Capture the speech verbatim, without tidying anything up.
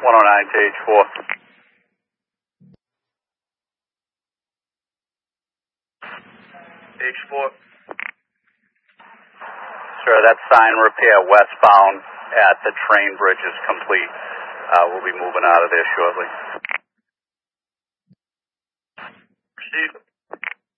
one oh nine to H four. H four. Sir, that sign repair westbound at the train bridge is complete. Uh, we'll be moving out of there shortly.